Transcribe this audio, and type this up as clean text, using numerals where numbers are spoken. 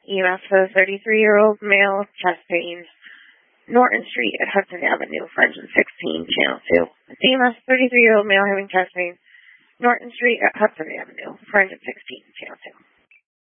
EMS for the 33-year-old male, chest pain. Norton Street at Hudson Avenue, for engine 16, channel 2. EMS 33-year-old male having chest pain. Norton Street at Hudson Avenue, for engine 16, channel 2.